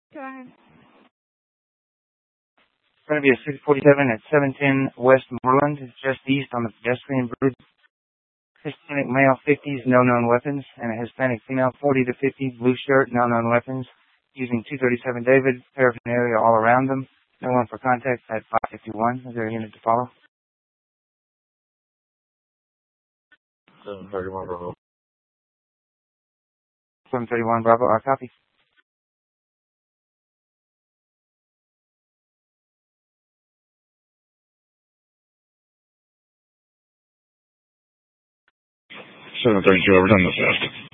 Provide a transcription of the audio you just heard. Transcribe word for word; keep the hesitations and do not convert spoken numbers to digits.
Go ahead. It's going to be a six forty-seven at seven ten West Moreland. It's just east on the pedestrian bridge. Hispanic male, fifties, no known weapons, and a Hispanic female, forty to fifty, blue shirt, no known weapons, using two thirty-seven David, paraphernalia all around them. No one for contact at five fifty-one. Is there a unit to follow? seven thirty-one Bravo. seven thirty-one Bravo, our copy. seven thirty-two, overtime the fast.